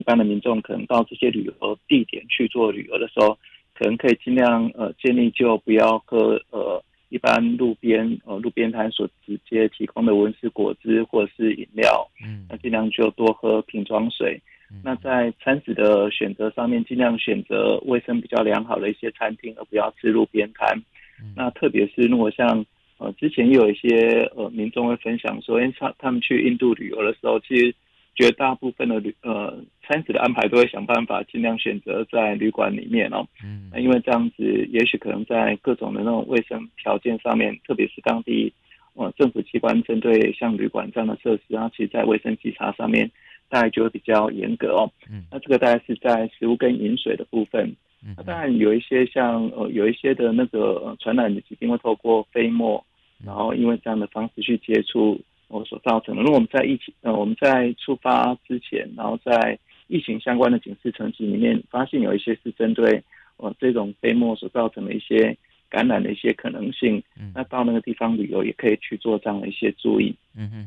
一般的民众可能到这些旅游地点去做旅游的时候，可能可以尽量建议就不要喝一般路边摊所直接提供的温室果汁或者是饮料，那尽量就多喝瓶装水。那在餐食的选择上面，尽量选择卫生比较良好的一些餐厅，而不要吃路边摊。那特别是如果像之前也有一些民众会分享说，因为他们去印度旅游的时候，其实绝大部分的餐食的安排都会想办法尽量选择在旅馆里面哦。那因为这样子，也许可能在各种的那种卫生条件上面，特别是当地政府机关针对像旅馆这样的设施，然后其实在卫生稽查上面大概就会比较严格哦。那这个大概是在食物跟饮水的部分。那当然有一些像有一些的那个传染的疾病会透过飞沫，然后因为这样的方式去接触所造成的。如果我们在出发之前，然后在疫情相关的警示层级里面，发现有一些是针对这种飞沫所造成的一些感染的一些可能性，那到那个地方旅游也可以去做这样的一些注意。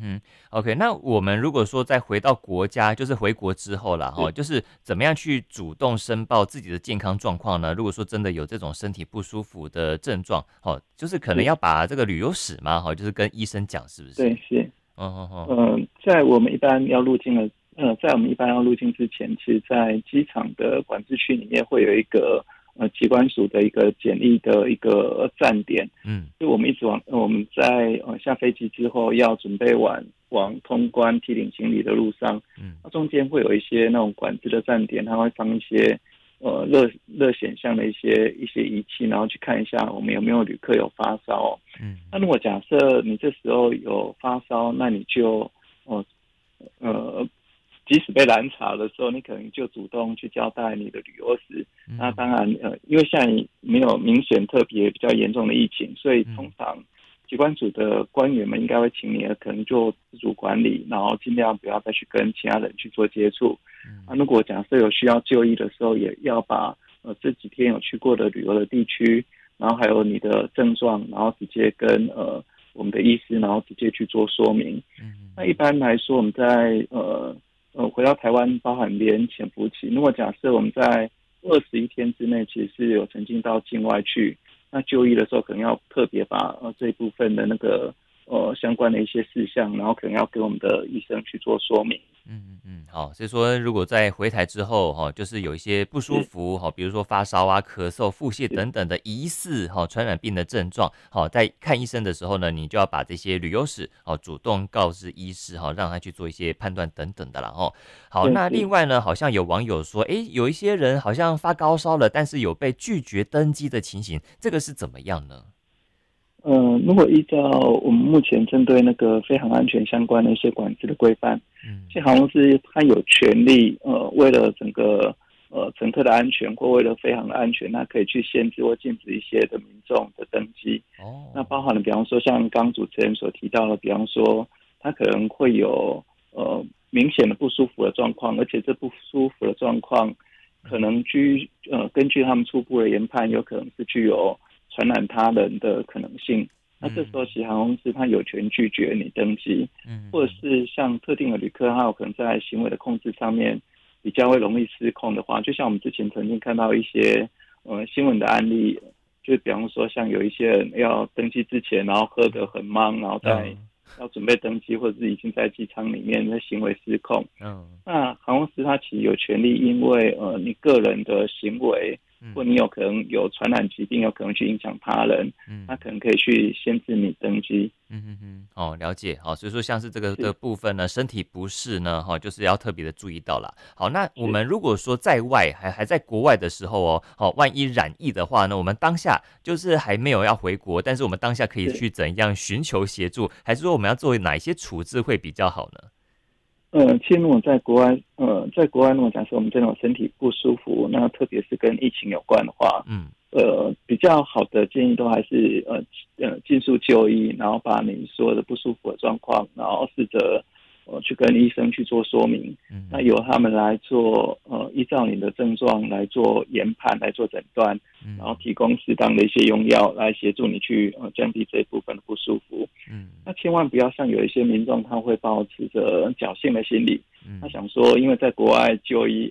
OK，那我们如果说再回到国家，就是回国之后啦，就是怎么样去主动申报自己的健康状况呢？如果说真的有这种身体不舒服的症状，就是可能要把这个旅游史嘛，就是跟医生讲，是不是？ 对，是。 哦， 在我们一般要入境的，在我们一般要入境之前，其实，在机场的管制区里面会有一个机关署的一个检疫的一个站点。就我们一直我们在下飞机之后要准备往通关提领行李的路上，那中间会有一些那种管制的站点，它会放一些热显像的一些仪器，然后去看一下我们有没有旅客有发烧哦。那如果假设你这时候有发烧，那你就呃呃，即使被拦查的时候，你可能就主动去交代你的旅游史。那当然因为现在没有明显特别比较严重的疫情，所以通常机关署的官员们应该会请你可能做自主管理，然后尽量不要再去跟其他人去做接触。如果假设有需要就医的时候，也要把这几天有去过的旅游的地区，然后还有你的症状，然后直接跟我们的医师，然后直接去做说明。那一般来说，我们在回到台湾，包含连潜伏期，如果假设我们在21天之内，其实是有曾经到境外去，那就医的时候可能要特别把这一部分的那个相关的一些事项，然后可能要给我们的医生去做说明。 好，所以说如果在回台之后，就是有一些不舒是服，比如说发烧啊、咳嗽、腹泻是等等的疑似传染病的症状，在看医生的时候呢，你就要把这些旅游史主动告知医师，让他去做一些判断等等的啦。好，那另对是。 外呢，好像有网友说，诶，有一些人好像发高烧了，但是有被拒绝登机的情形，这个是怎么样呢？ 如果依照我们目前针对那个飞航安全相关的一些管制的规范，其实航空公司它有权利，为了整个乘客的安全或为了飞航的安全，它可以去限制或禁止一些的民众的登机。那包含了比方说像刚主持人所提到的，比方说他可能会有明显的不舒服的状况，而且这不舒服的状况可能根据他们初步的研判，有可能是具有传染他人的可能性。那这时候，其实航空公司它有权拒绝你登机，或者是像特定的旅客，他有可能在行为的控制上面比较会容易失控的话，就像我们之前曾经看到一些新闻的案例，就比方说像有一些人要登机之前，然后喝得很懵，然后再要准备登机，或者是已经在机舱里面的行为失控。那航空公司它其实有权利，因为你个人的行为，或你有可能有传染疾病，有可能去影响他人，那可能可以去限制你登机。 了解，好，所以说像是这个的是部分呢，身体不适呢，就是要特别的注意到啦。好，那我是。 们如果说在外还在国外的时候哦，好，万一染疫的话呢，我们当下就是还没有要回国，但是我们当下可以是。 去怎样寻求协助，还是说我们要做哪一些处置会比较好呢？ 其实如果在国外，如果假设我们这种身体不舒服，那特别是跟疫情有关的话， 嗯比较好的建议都还是尽速就医，然后把你所有的不舒服的状况，然后试着去跟医生去做说明，那由他们来做依照你的症状来做研判，来做诊断，然后提供适当的一些用药来协助你去降低这一部分的不舒服。那千万不要像有一些民众他会抱持着侥幸的心理，他想说因为在国外就医